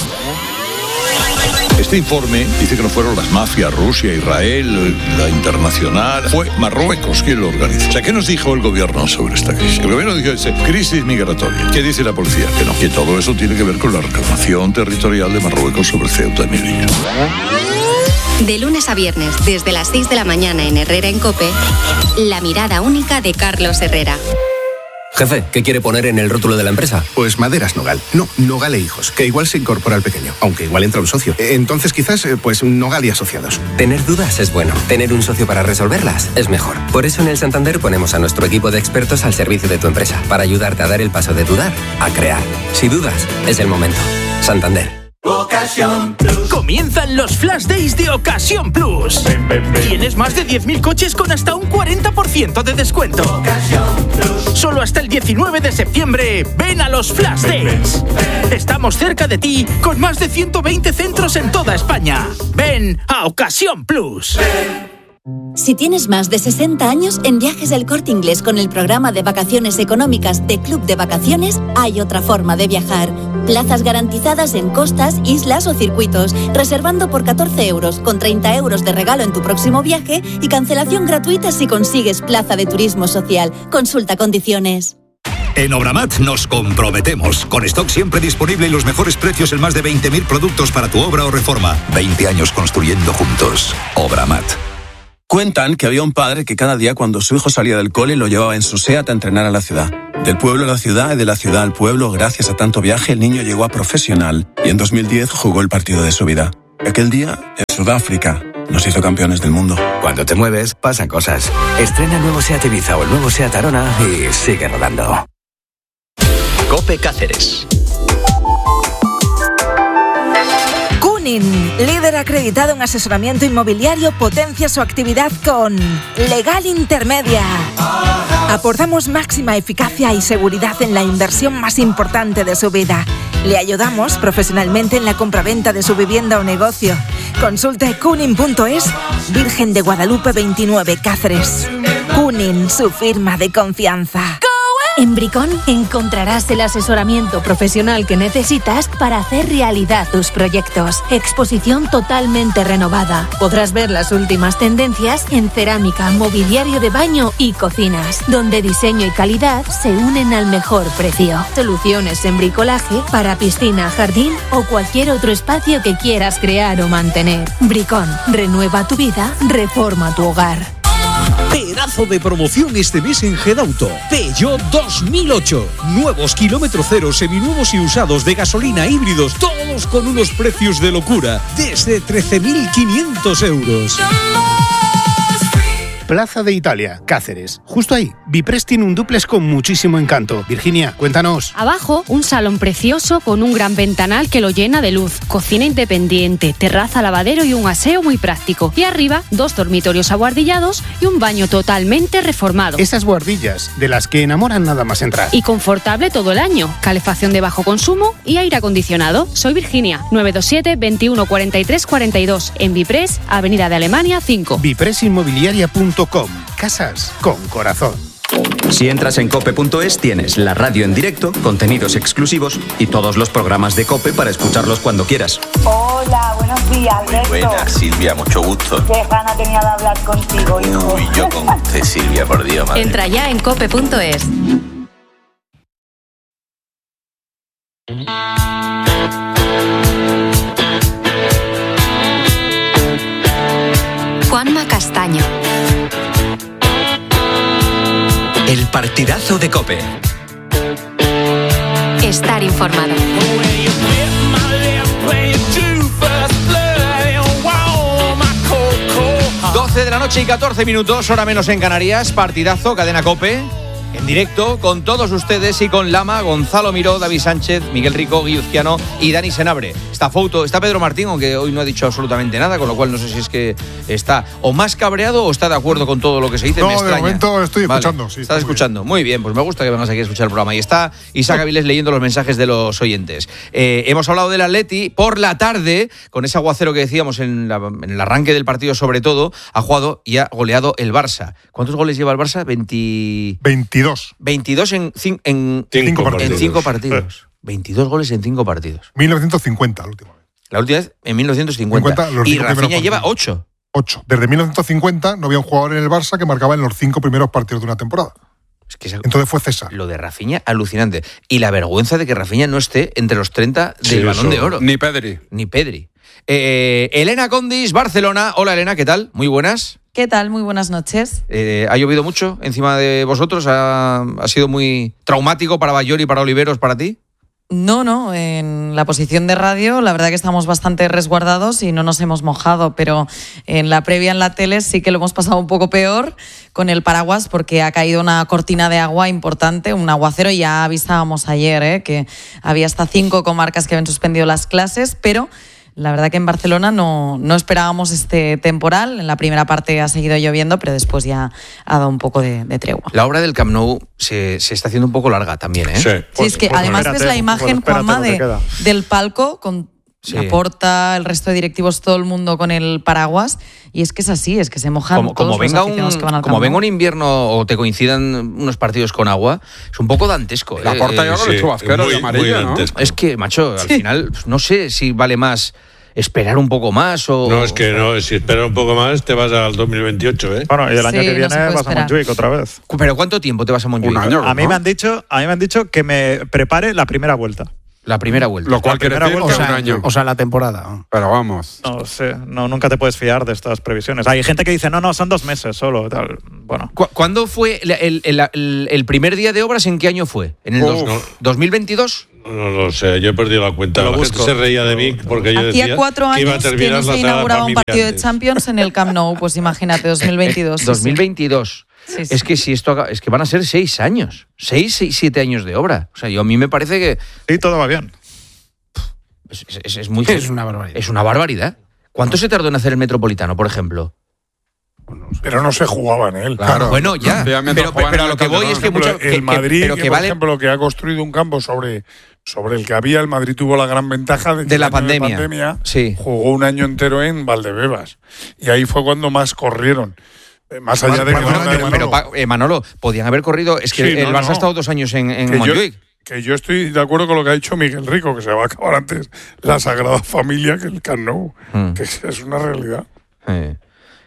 Este informe dice que no fueron las mafias, Rusia, Israel, la internacional, fue Marruecos quien lo organizó. O sea, ¿qué nos dijo el gobierno sobre esta crisis? El gobierno dijo, dice, crisis migratoria. ¿Qué dice la policía? Que no, que todo eso tiene que ver con la reclamación territorial de Marruecos sobre Ceuta y Melilla. De lunes a viernes, desde las seis de la mañana en Herrera en COPE, la mirada única de Carlos Herrera. Jefe, ¿qué quiere poner en el rótulo de la empresa? Pues Maderas Nogal. No, Nogal e Hijos, que igual se incorpora al pequeño, aunque igual entra un socio. Entonces quizás, pues Nogal y Asociados. Tener dudas es bueno. Tener un socio para resolverlas es mejor. Por eso en el Santander ponemos a nuestro equipo de expertos al servicio de tu empresa, para ayudarte a dar el paso de dudar a crear. Si dudas, es el momento. Santander. Ocasión Plus. Comienzan los Flash Days de Ocasión Plus. Ven, ven, ven. Tienes más de diez mil coches con hasta un cuarenta por ciento de descuento. Ocasión Plus. Solo hasta el diecinueve de septiembre. Ven a los Flash Days. Estamos cerca de ti con más de ciento veinte centros en toda España. Ven a Ocasión Plus. Ven. Si tienes más de sesenta años, en Viajes El Corte Inglés con el programa de vacaciones económicas de Club de Vacaciones hay otra forma de viajar. Plazas garantizadas en costas, islas o circuitos, reservando por catorce euros, con treinta euros de regalo en tu próximo viaje y cancelación gratuita si consigues plaza de turismo social. Consulta condiciones. En Obramat nos comprometemos, con stock siempre disponible y los mejores precios en más de veinte mil productos para tu obra o reforma. veinte años construyendo juntos. Obramat. Cuentan que había un padre que cada día cuando su hijo salía del cole lo llevaba en su SEAT a entrenar a la ciudad. Del pueblo a la ciudad y de la ciudad al pueblo, gracias a tanto viaje, el niño llegó a profesional y en dos mil diez jugó el partido de su vida. Aquel día, en Sudáfrica, nos hizo campeones del mundo. Cuando te mueves, pasan cosas. Estrena el nuevo SEAT Ibiza o el nuevo SEAT Arona y sigue rodando. COPE Cáceres. Cunin, líder acreditado en asesoramiento inmobiliario, potencia su actividad con Legal Intermedia. Aportamos máxima eficacia y seguridad en la inversión más importante de su vida. Le ayudamos profesionalmente en la compraventa de su vivienda o negocio. Consulte cunin punto es, Virgen de Guadalupe veintinueve, Cáceres. Cunin, su firma de confianza. En Bricón encontrarás el asesoramiento profesional que necesitas para hacer realidad tus proyectos. Exposición totalmente renovada. Podrás ver las últimas tendencias en cerámica, mobiliario de baño y cocinas, donde diseño y calidad se unen al mejor precio. Soluciones en bricolaje para piscina, jardín o cualquier otro espacio que quieras crear o mantener. Bricón, renueva tu vida, reforma tu hogar. Pedazo de promoción este mes en Gedauto. Peugeot dos mil ocho. Nuevos kilómetro cero, seminuevos y usados de gasolina, híbridos, todos con unos precios de locura. Desde trece mil quinientos euros. Plaza de Italia, Cáceres. Justo ahí, Bipress tiene un dúplex con muchísimo encanto. Virginia, cuéntanos. Abajo, un salón precioso con un gran ventanal que lo llena de luz, cocina independiente, terraza, lavadero y un aseo muy práctico. Y arriba, dos dormitorios abuhardillados y un baño totalmente reformado. Esas buhardillas, de las que enamoran nada más entrar. Y confortable todo el año, calefacción de bajo consumo y aire acondicionado. Soy Virginia, nueve dos siete, veintiuno cuarenta y tres cuarenta y dos, en Bipress, Avenida de Alemania cinco. Bipress Inmobiliaria punto com. Casas con corazón. Si entras en cope punto es tienes la radio en directo, contenidos exclusivos y todos los programas de COPE para escucharlos cuando quieras. Hola, buenos días, Alberto. Muy buenas, Silvia, mucho gusto. Qué gana tenía de hablar contigo, hijo. Uy, yo con usted, Silvia, por Dios, madre. Entra ya en cope punto es. Juanma Castaño. El partidazo de COPE. Estar informado. doce de la noche y catorce minutos, hora menos en Canarias. Partidazo, cadena COPE. En directo con todos ustedes y con Lama, Gonzalo Miró, David Sánchez, Miguel Rico, Guiuzquiano y Dani Senabre. Está foto, está Pedro Martín, aunque hoy no ha dicho absolutamente nada, con lo cual no sé si es que está o más cabreado o está de acuerdo con todo lo que se dice. No, me de extraña. momento estoy escuchando. Vale, sí, estás escuchando. Muy bien. muy bien, pues me gusta que vengas aquí a escuchar el programa. Y está Isaac Avilés leyendo los mensajes de los oyentes. Eh, hemos hablado del Atleti por la tarde, con ese aguacero que decíamos en, la, en el arranque del partido, sobre todo, ha jugado y ha goleado el Barça. ¿Cuántos goles lleva el Barça? veinte... veintidós. veintidós en, cin, en, cinco, en partidos. cinco partidos. veintidós goles en cinco partidos. mil novecientos cincuenta, la última vez. La última vez en mil novecientos cincuenta. cincuenta, los y cinco Rafinha primeros lleva partidos. ocho. ocho. Desde mil novecientos cincuenta no había un jugador en el Barça que marcaba en los cinco primeros partidos de una temporada. Es que esa, Entonces fue César. Lo de Rafinha, alucinante. Y la vergüenza de que Rafinha no esté entre los treinta del Sí, Balón eso. de Oro. Ni Pedri. Ni Pedri. Eh, Elena Condis, Barcelona. Hola, Elena, ¿qué tal? Muy buenas. ¿Qué tal? Muy buenas noches. Eh, ¿Ha llovido mucho encima de vosotros? ¿Ha, ha sido muy traumático para Bayori y para Oliveros, para ti? No, no, en la posición de radio la verdad que estamos bastante resguardados y no nos hemos mojado, pero en la previa en la tele sí que lo hemos pasado un poco peor con el paraguas porque ha caído una cortina de agua importante, un aguacero, y ya avisábamos ayer ¿eh? que había hasta cinco comarcas que habían suspendido las clases, pero la verdad que en Barcelona no, no esperábamos este temporal. En la primera parte ha seguido lloviendo, pero después ya ha dado un poco de, de tregua. La obra del Camp Nou se, se está haciendo un poco larga también, ¿eh? Sí, sí es que pues además ves la imagen, pues Juanma, de, del palco con Sí. Laporta, el resto de directivos, todo el mundo con el paraguas. Y es que es así, es que se mojan como, todos como venga los aficionados un, que van al Como campo. venga un invierno o te coincidan unos partidos con agua, es un poco dantesco. Laporta eh, ya con el chubasquero de amarillo, ¿no? Es que, macho, al Sí. final, no sé si vale más esperar un poco más o... No, es que no, si esperas un poco más te vas al dos mil veintiocho, ¿eh? Bueno, y el año Sí, que no viene se puede vas esperar. a Montjuic otra vez. ¿Pero cuánto tiempo te vas a Montjuic? Un año. A mí ¿no? me han dicho, a mí me han dicho que me prepare la primera vuelta. La primera vuelta. Lo cual La quiere primera decir vuelta, que o un sea, año. O sea, la temporada. Pero vamos. No sé, no, nunca te puedes fiar de estas previsiones. Hay gente que dice, no, no, son dos meses solo. Tal. Bueno. ¿Cu- ¿Cuándo fue el, el- el- el- el primer día de obras? ¿En qué año fue? ¿En el Uf. dos- dos mil veintidós? No lo sé, yo he perdido la cuenta. Lo La gente busco. se reía de mí porque yo Hacía decía cuatro que iba a años que terminar no la se Sagrada inauguraba un Familia partido de antes. Champions en el Camp Nou. Pues imagínate, dos mil veintidós. sí, dos sí. mil veintidós. Sí, sí. Es que si esto haga- es que van a ser seis años. Seis, seis, siete años de obra. O sea, yo a mí me parece que Sí, todo va bien. es, es- es muy Es una barbaridad. Es una barbaridad. ¿Cuánto se tardó en hacer el Metropolitano, por ejemplo? Pero no se jugaba en él. Claro. Bueno, ya. Sí, mientras Pero, juegan pero a en lo el que voy Calderón. es que Por ejemplo, mucho que- el Madrid, que- pero que, que por vale ejemplo, que ha construido un campo sobre, sobre el que había, el Madrid tuvo la gran ventaja de que De la el año pandemia. Sí. jugó un año entero en Valdebebas. Y ahí fue cuando más corrieron. Eh, Más allá de que Bueno, fueron pero, de pero, Manolo. pa- eh, Manolo, podían haber corrido. Es que Sí, el no, Barça no. ha estado dos años en, en que, yo, Montjuic. que yo estoy de acuerdo con lo que ha dicho Miguel Rico, que se va a acabar antes la Sagrada Familia que el Camp Nou, Mm. que es, es una realidad. Eh.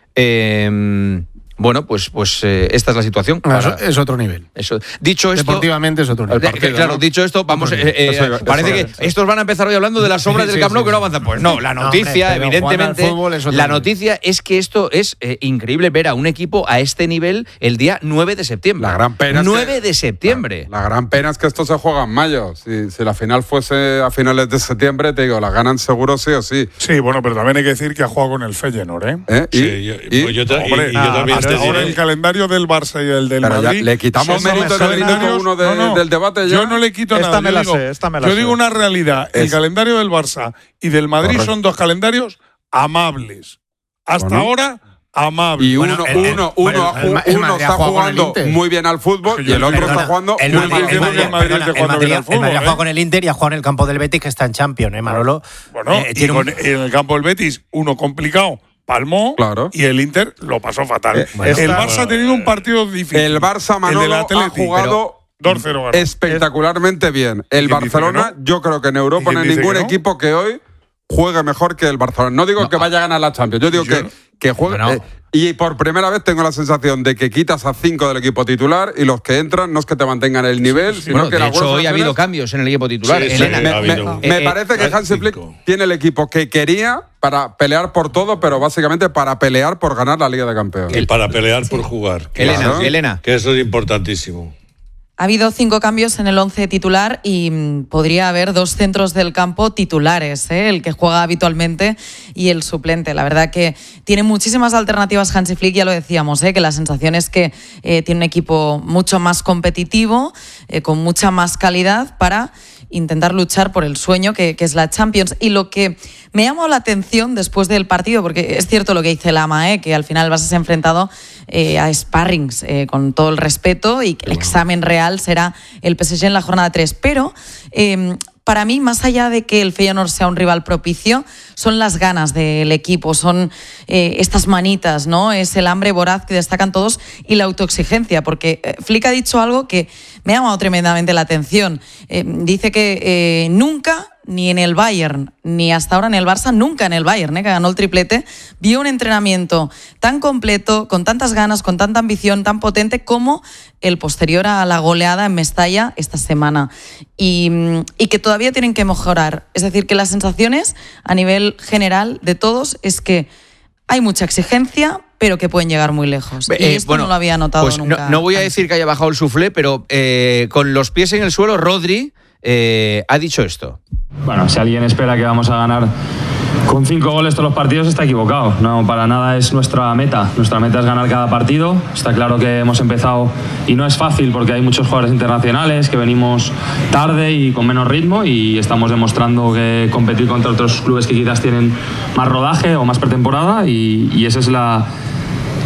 Eh, bueno, pues, pues eh, esta es la situación. Ah, eso Para- es otro nivel. eso. Dicho esto. Deportivamente es otro nivel. De- que, claro, dicho esto, vamos. eh, eh, Eso iba- eso parece iba a que estos van a empezar hoy hablando de las obras Sí, del sí, Camp Nou sí, que no sí. avanzan. Pues no, la No, noticia, hombre, pero jugar al evidentemente. fútbol es otro La nivel. noticia es que esto es eh, increíble ver a un equipo a este nivel el día nueve de septiembre. La gran pena es nueve que- de septiembre. La gran pena es que esto se juega en mayo. Si, si la final fuese a finales de septiembre, te digo, la ganan seguro sí o sí. Sí, bueno, pero también hay que decir que ha jugado con el Feyenoord, ¿eh? ¿Eh? Y, Sí, yo- y- pues yo ta- y- Hombre, y yo también hasta te ahora diré- el calendario del Barça y el del Pero ya Madrid. le quitamos son mérito dos del calendarios- número uno de- del debate ya. Yo no le quito Esta nada. me yo la digo, sé, esta me la yo sé. digo una realidad. El Es- calendario del Barça y del Madrid Correcto. son dos calendarios amables. Hasta Bueno. ahora, amables. Y uno, Bueno, el- el- uno, bueno, uno, el Ma- el uno Madrid ha está jugado con el jugando Inter. muy bien al fútbol y el otro Perdona, está jugando El muy Madrid, mal el al Madrid- Madrid- fútbol. el Madrid perdona, está el jugando Madrid- bien al el fútbol, Madrid ha ¿eh? jugado con el Inter y ha jugado en el campo del Betis, que está en Champions, ¿eh, Manolo? Bueno, Eh, y tiene un- con- en el campo del Betis, uno complicado, palmó, Claro. y el Inter lo pasó fatal. Eh, bueno, el esta- Barça ha tenido un partido difícil. El Barça, El Manolo, del ha Atleti, jugado dos cero ganó. espectacularmente bien. El quién dice Barcelona, que no? yo creo que en ¿Y Europa quién no hay dice ningún que no? equipo que hoy juegue mejor que el Barcelona. No digo que vaya a ganar la Champions, yo digo Yo que, no. que juegue. No. eh, y por primera vez tengo la sensación de que quitas a cinco del equipo titular y los que entran no es que te mantengan el nivel, sino Bueno, que en de algunas hecho, hoy ha habido ocasiones- cambios en el equipo titular. Sí, sí, Elena. me, ha me- habido. me Eh, parece que eh, Hansi Flick cinco. tiene el equipo que quería para pelear por todo, pero básicamente para pelear por ganar la Liga de Campeones. Y para pelear por jugar. que Elena, eso- Elena. Que eso es importantísimo. Ha habido cinco cambios en el once titular y mm, podría haber dos centros del campo titulares, ¿eh? El que juega habitualmente y el suplente. La verdad que tiene muchísimas alternativas Hansi Flick, ya lo decíamos, ¿eh? Que la sensación es que eh, tiene un equipo mucho más competitivo, eh, con mucha más calidad para intentar luchar por el sueño que, que es la Champions. Y lo que me llamó la atención después del partido, porque es cierto lo que dice Lama, ¿eh? Que al final vas a ser enfrentado eh, a sparrings, eh, con todo el respeto, y que el examen real será el P S G en la jornada tres. Pero eh, para mí, más allá de que el Feyenoord sea un rival propicio, son las ganas del equipo, son eh, estas manitas, ¿no? Es el hambre voraz que destacan todos y la autoexigencia, porque eh, Flick ha dicho algo que me ha llamado tremendamente la atención. Eh, dice que eh, nunca, ni en el Bayern, ni hasta ahora en el Barça, nunca en el Bayern, ¿eh? Que ganó el triplete, vio un entrenamiento tan completo, con tantas ganas, con tanta ambición, tan potente como el posterior a la goleada en Mestalla esta semana. Y, y que todavía tienen que mejorar. Es decir, que las sensaciones a nivel general de todos es que hay mucha exigencia, pero que pueden llegar muy lejos. Y Eh, esto bueno, no lo había notado pues nunca. No, no voy a decir que haya bajado el suflé, pero eh, con los pies en el suelo, Rodri eh, ha dicho esto. Bueno, si alguien espera que vamos a ganar con cinco goles todos los partidos, está equivocado. No, para nada es nuestra meta. Nuestra meta es ganar cada partido. Está claro que hemos empezado y no es fácil porque hay muchos jugadores internacionales que venimos tarde y con menos ritmo, y estamos demostrando que competir contra otros clubes que quizás tienen más rodaje o más pretemporada, y, y esa es la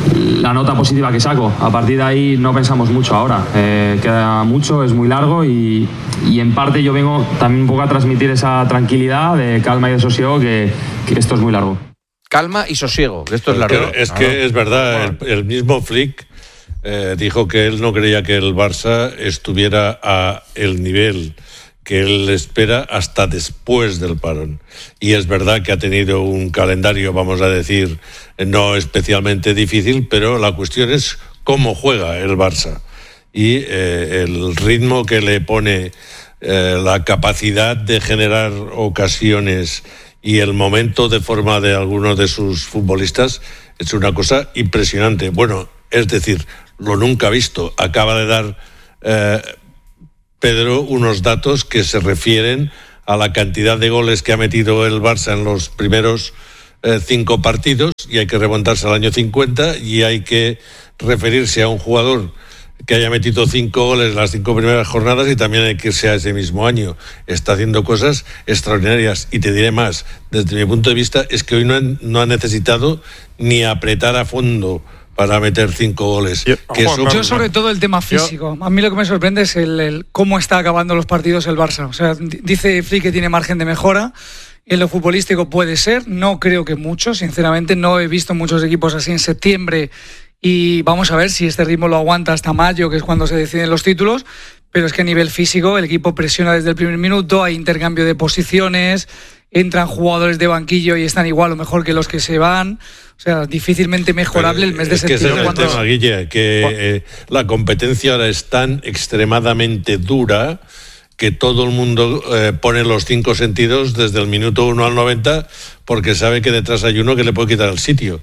la nota positiva que saco. A partir de ahí no pensamos mucho ahora. Eh, queda mucho, es muy largo y, y en parte yo vengo también un poco a transmitir esa tranquilidad de calma y de sosiego que, que esto es muy largo. Calma y sosiego, que esto es largo. Es que, es, que es verdad, el, el mismo Flick eh, dijo que él no creía que el Barça estuviera a el nivel que él espera hasta después del parón. Y es verdad que ha tenido un calendario, vamos a decir, no especialmente difícil, pero la cuestión es cómo juega el Barça y eh, el ritmo que le pone, eh, la capacidad de generar ocasiones y el momento de forma de algunos de sus futbolistas es una cosa impresionante. Bueno, es decir, lo nunca visto. Acaba de dar eh, Pedro unos datos que se refieren a la cantidad de goles que ha metido el Barça en los primeros eh, cinco partidos, y hay que remontarse al año cincuenta y hay que referirse a un jugador que haya metido cinco goles en las cinco primeras jornadas, y también hay que irse a ese mismo año. Está haciendo cosas extraordinarias, y te diré más, desde mi punto de vista es que hoy no, han, no ha necesitado ni apretar a fondo para meter cinco goles. Yo, que eso, yo sobre todo el tema físico. Yo, a mí lo que me sorprende es el, el cómo está acabando los partidos el Barça. O sea, dice Flick que tiene margen de mejora. En lo futbolístico puede ser, no creo que mucho, sinceramente. No he visto muchos equipos así en septiembre, y vamos a ver si este ritmo lo aguanta hasta mayo, que es cuando se deciden los títulos. Pero es que a nivel físico el equipo presiona desde el primer minuto, hay intercambio de posiciones, entran jugadores de banquillo y están igual o mejor que los que se van. O sea, difícilmente mejorable el mes de septiembre. Es que ese es el tema, Guille, que eh, la competencia ahora es tan extremadamente dura que todo el mundo eh, pone los cinco sentidos desde el minuto uno al noventa, porque sabe que detrás hay uno que le puede quitar el sitio.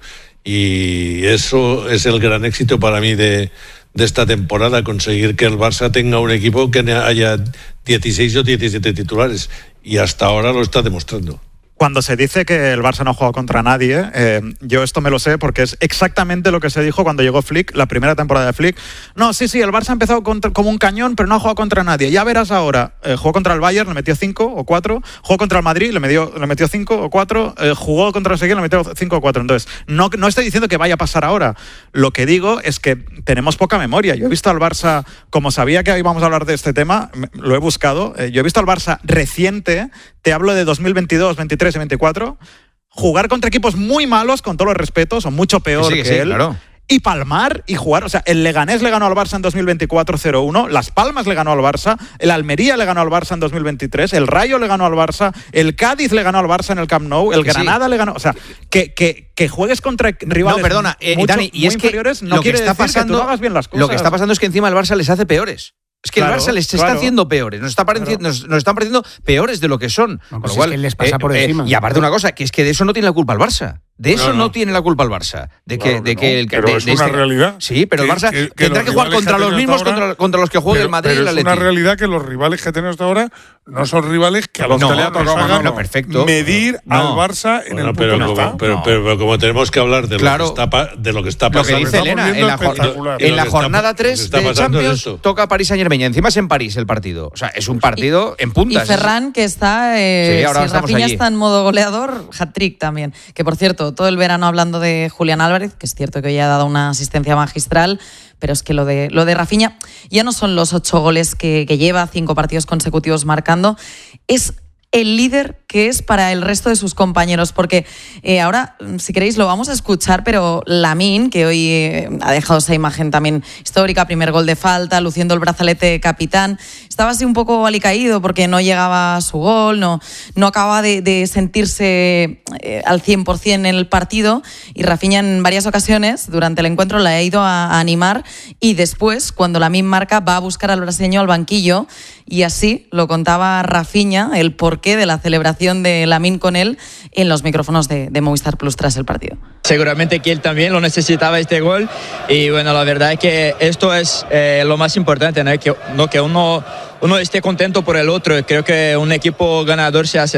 Y eso es el gran éxito para mí de, de esta temporada, conseguir que el Barça tenga un equipo que haya dieciséis o diecisiete titulares, y hasta ahora lo está demostrando. Cuando se dice que el Barça no ha jugado contra nadie, eh, yo esto me lo sé porque es exactamente lo que se dijo cuando llegó Flick, la primera temporada de Flick. No, sí, sí, el Barça ha empezado contra, como un cañón, pero no ha jugado contra nadie. Ya verás ahora, eh, jugó contra el Bayern, le metió cinco o cuatro, jugó contra el Madrid, le metió, le metió cinco o cuatro, eh, jugó contra el Sevilla, le metió cinco o cuatro. Entonces, no, no estoy diciendo que vaya a pasar ahora. Lo que digo es que tenemos poca memoria. Yo he visto al Barça, como sabía que íbamos a hablar de este tema, lo he buscado, eh, yo he visto al Barça reciente, te hablo de dos mil veintidós, veintitrés y veinticuatro, jugar contra equipos muy malos, con todos los respetos, son mucho peor sí, que, que sí, él, claro. Y palmar y jugar. O sea, el Leganés le ganó al Barça en dos mil veinticuatro cero uno, Las Palmas le ganó al Barça, el Almería le ganó al Barça en dos mil veintitrés, el Rayo le ganó al Barça, el Cádiz le ganó al Barça en el Camp Nou, el Granada sí. le ganó. O sea, que, que, que juegues contra rivales no, perdona, eh, mucho, Dani, y muy es que inferiores no lo que quiere está decir pasando, que tú no hagas bien las cosas. Lo que está pasando es que encima el Barça les hace peores. Es que claro, el Barça les claro. está haciendo peores, nos, está pareciendo, nos, nos están pareciendo peores de lo que son. No, pues con lo es cual, que les pasa eh, por encima. Eh, y aparte una cosa, que es que de eso no tiene la culpa el Barça. De eso no, no. no tiene la culpa el Barça. De que, claro de que que no, el, pero de, es de una este, realidad. Sí, pero el Barça que, que, tendrá que jugar contra los mismos ahora, contra, contra los que juega pero, el Madrid pero y el Atleti. Es una realidad que los rivales que tenemos hasta ahora no son rivales que a los no, que le ha tocado no, no, perfecto. medir no. al Barça en bueno, el punto pero que como, está. pero, no. pero, pero como tenemos que hablar de, claro, lo, que está, de lo que está pasando. Lo que dice Elena, en la, en la jornada tres de Champions toca París Saint-Germain. Encima es en París el partido. O sea, es un partido y, en puntas. Y Ferran, que está, eh, sí, ahora si Rafinha está en modo goleador, hat-trick también. Que por cierto, todo el verano hablando de Julián Álvarez, que es cierto que hoy ha dado una asistencia magistral, pero es que lo de, lo de Rafinha ya no son los ocho goles que, que lleva, cinco partidos consecutivos marcando, es el líder que es para el resto de sus compañeros, porque eh, ahora, si queréis, lo vamos a escuchar, pero Lamine, que hoy eh, ha dejado esa imagen también histórica, primer gol de falta, luciendo el brazalete de capitán, estaba así un poco alicaído porque no llegaba a su gol, no, no acababa de, de sentirse eh, al cien por ciento en el partido, y Rafinha en varias ocasiones durante el encuentro la ha ido a, a animar, y después, cuando Lamine marca, va a buscar al brasileño al banquillo, y así lo contaba Rafinha, el porqué de la celebración de Lamine con él en los micrófonos de, de Movistar Plus tras el partido. Seguramente que él también lo necesitaba este gol, y bueno, la verdad es que esto es eh, lo más importante, ¿no? Que, no, que uno, uno esté contento por el otro. Creo que un equipo ganador se hace así.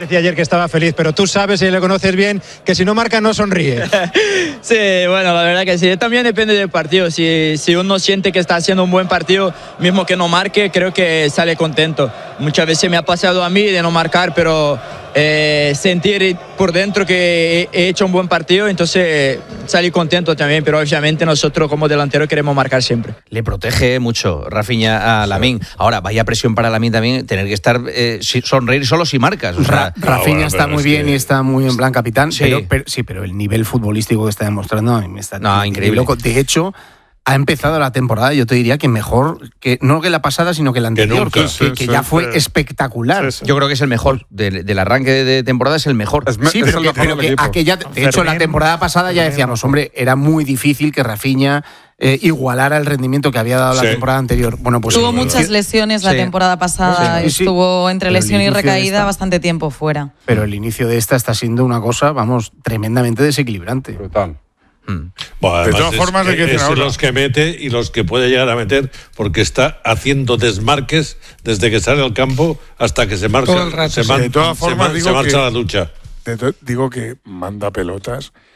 Decía ayer que estaba feliz, pero tú sabes y le conoces bien que si no marca no sonríe. Sí, bueno, la verdad que sí. También depende del partido. Si, si uno siente que está haciendo un buen partido, mismo que no marque, creo que sale contento. Muchas veces me ha pasado a mí de no marcar, pero eh, sentir por dentro que he hecho un buen partido, entonces salí contento también. Pero obviamente nosotros como delantero queremos marcar siempre. Le protege mucho Rafinha a Lamine. Ahora, vaya presión para Lamine también, tener que estar eh, sonreír solo si marcas. O sea, Rafinha no, bueno, está muy bien que... y está muy en plan capitán, sí. Pero, pero sí, pero el nivel futbolístico que está demostrando a mí me está no, increíble. Loco. De hecho, ha empezado la temporada, yo te diría que mejor, que no que la pasada, sino que la anterior, que, nunca, que, sí, que sí, ya sí, fue sí. espectacular. Sí, sí. Yo creo que es el mejor, del, del arranque de, de temporada es el mejor. Es, sí, pero, es que, pero que aquella, de hecho, la temporada pasada ya decíamos, hombre, era muy difícil que Rafinha eh, igualara el rendimiento que había dado sí. la temporada anterior. Bueno, pues tuvo muchas lesiones la sí. temporada pasada, sí, sí. estuvo entre pero lesión y recaída esta, bastante tiempo fuera. Pero el inicio de esta está siendo una cosa, vamos, tremendamente desequilibrante. Brutal. Hmm. Bueno, de todas formas, es, que es los que mete y los que puede llegar a meter, porque está haciendo desmarques desde que sale al campo hasta que se marcha, rato, se, sí. man, de todas formas, se, digo se marcha que, la lucha. De to, digo que manda pelotas